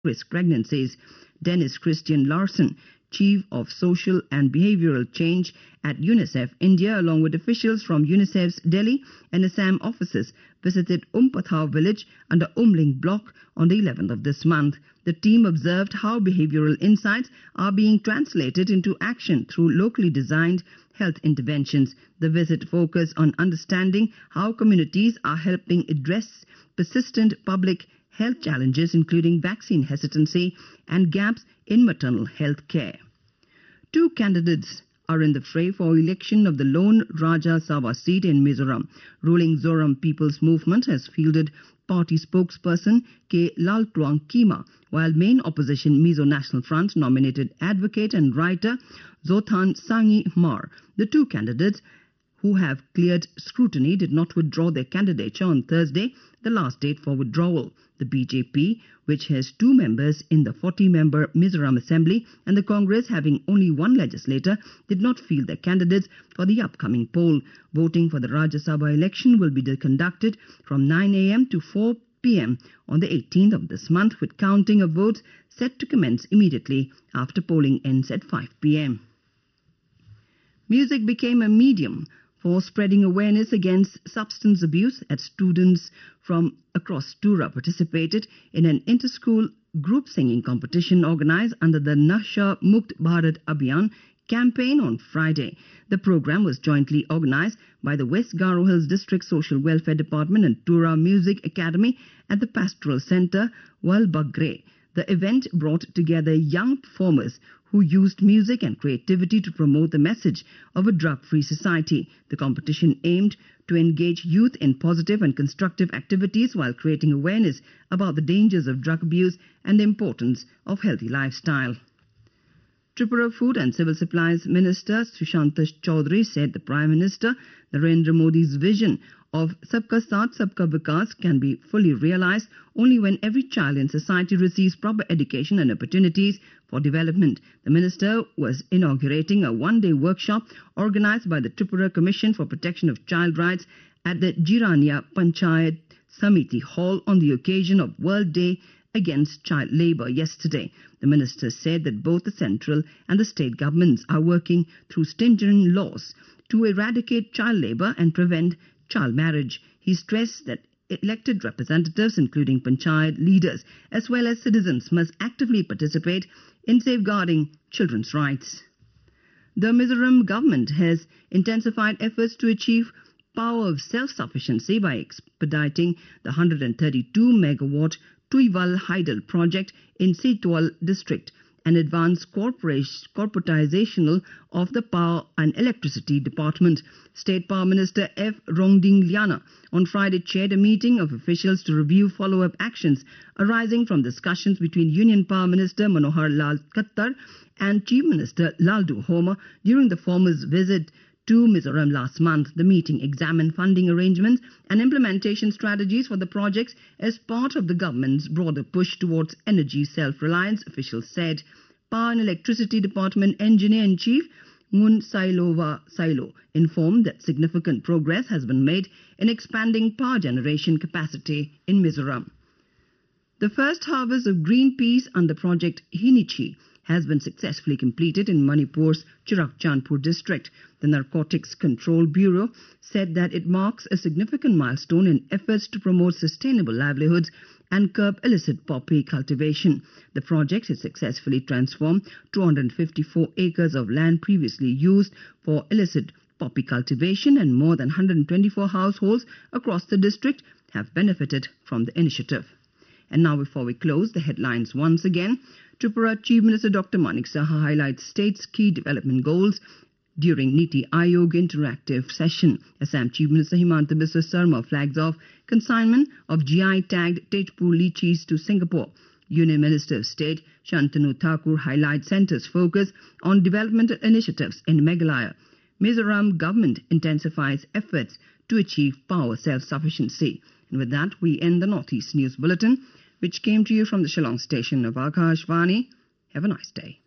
risk pregnancies. Dennis Christian Larson, Chief of Social and Behavioral Change at UNICEF India, along with officials from UNICEF's Delhi and Assam offices, visited Pathaw village under Umling block on the 11th of this month. The team observed how behavioral insights are being translated into action through locally designed health interventions. The visit focused on understanding how communities are helping address persistent public health challenges, including vaccine hesitancy and gaps in maternal health care. Two candidates are in the fray for election of the lone Rajya Sabha seat in Mizoram. Ruling Zoram People's Movement has fielded party spokesperson K. Laltruang Kima, while main opposition Mizo National Front nominated advocate and writer Zothan Sangi Mar. The two candidates who have cleared scrutiny did not withdraw their candidature on Thursday, the last date for withdrawal. The BJP, which has 2 members in the 40-member Mizoram Assembly, and the Congress, having only 1 legislator, did not field their candidates for the upcoming poll. Voting for the Rajya Sabha election will be conducted from 9 a.m. to 4 p.m. on the 18th of this month, with counting of votes set to commence immediately after polling ends at 5 p.m. Music became a medium for spreading awareness against substance abuse as students from across Tura participated in an inter-school group singing competition organized under the Nasha Mukt Bharat Abhiyan campaign on Friday. The program was jointly organized by the West Garo Hills District Social Welfare Department and Tura Music Academy at the Pastoral Center, Walbagre. The event brought together young performers who used music and creativity to promote the message of a drug-free society. The competition aimed to engage youth in positive and constructive activities while creating awareness about the dangers of drug abuse and the importance of healthy lifestyle. Tripura Food and Civil Supplies Minister Sushanta Chaudhary said the Prime Minister Narendra Modi's vision of Sabka Saath Sabka Vikas can be fully realized only when every child in society receives proper education and opportunities for development. The minister was inaugurating a one-day workshop organized by the Tripura Commission for Protection of Child Rights at the Jirania Panchayat Samiti Hall on the occasion of World Day Against Child Labour yesterday. The minister said that both the central and the state governments are working through stringent laws to eradicate child labour and prevent child marriage. He stressed that elected representatives, including panchayat leaders as well as citizens, must actively participate in safeguarding children's rights. The Mizoram government has intensified efforts to achieve power of self-sufficiency by expediting the 132-megawatt Tuiwal Hydel project in Sitwal district, an advanced corporatization of the Power and Electricity Department. State Power Minister F. Rongding Liana on Friday chaired a meeting of officials to review follow-up actions arising from discussions between Union Power Minister Manohar Lal Khattar and Chief Minister Laldu Homa during the former's visit to Mizoram last month. The meeting examined funding arrangements and implementation strategies for the projects as part of the government's broader push towards energy self-reliance, officials said. Power and Electricity Department Engineer-in-Chief Mun Sailova Sailo informed that significant progress has been made in expanding power generation capacity in Mizoram. The first harvest of green peas under Project Hinichi has been successfully completed in Manipur's Chirachandpur district. The Narcotics Control Bureau said that it marks a significant milestone in efforts to promote sustainable livelihoods and curb illicit poppy cultivation. The project has successfully transformed 254 acres of land previously used for illicit poppy cultivation, and more than 124 households across the district have benefited from the initiative. And now, before we close, the headlines once again. Tripura Chief Minister Dr. Manik Saha highlights state's key development goals during Niti Aayog interactive session. Assam Chief Minister Himanta Biswa Sarma flags off consignment of GI-tagged Tejpur lychees to Singapore. Union Minister of State Shantanu Thakur highlights centre's focus on developmental initiatives in Meghalaya. Mizoram government intensifies efforts to achieve power self-sufficiency. And with that, we end the Northeast News Bulletin, which came to you from the Shillong station of Akashvani. Have a nice day.